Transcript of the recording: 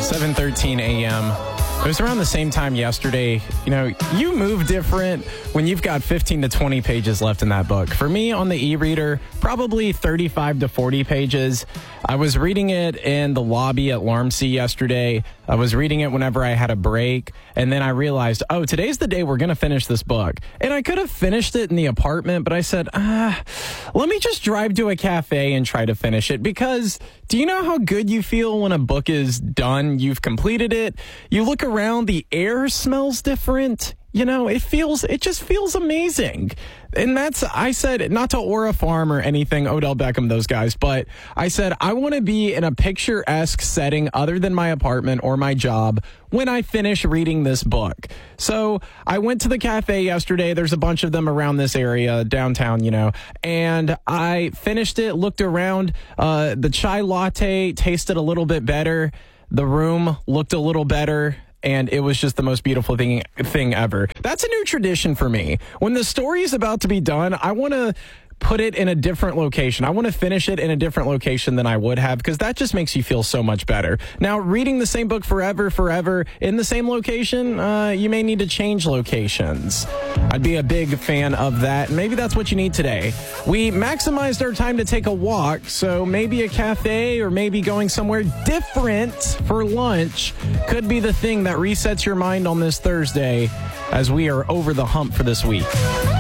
7:13 a.m. It was around the same time yesterday. You know, you move different when you've got 15 to 20 pages left in that book. For me, on the e-reader, probably 35 to 40 pages. I was reading it in the lobby at LARMC yesterday. I was reading it whenever I had a break. And then I realized, oh, today's the day we're going to finish this book. And I could have finished it in the apartment, but I said, let me just drive to a cafe and try to finish it. Because do you know how good you feel when a book is done? You've completed it. You look around, the air smells different. You know, it just feels amazing. And I said, not to Aura Farm or anything, Odell Beckham, those guys, but I said, I want to be in a picturesque setting other than my apartment or my job when I finish reading this book. So I went to the cafe yesterday. There's a bunch of them around this area, downtown, you know, and I finished it, looked around. The chai latte tasted a little bit better. The room looked a little better. And it was just the most beautiful thing ever. That's a new tradition for me. When the story is about to be done, I want to put it in a different location. I want to finish it in a different location than I would have, because that just makes you feel so much better. Now, reading the same book forever in the same location, you may need to change locations. I'd be a big fan of that. Maybe that's what you need today. We maximized our time to take a walk, so maybe a cafe or maybe going somewhere different for lunch could be the thing that resets your mind on this Thursday as we are over the hump for this week.